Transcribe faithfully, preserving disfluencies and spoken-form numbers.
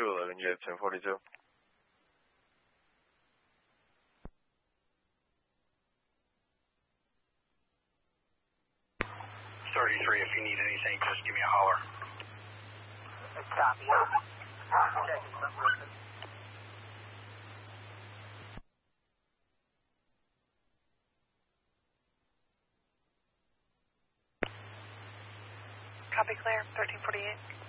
two eleven, you have ten forty-two. thirty-three, if you need anything, just give me a holler. Copy. Copy, clear, thirteen forty-eight.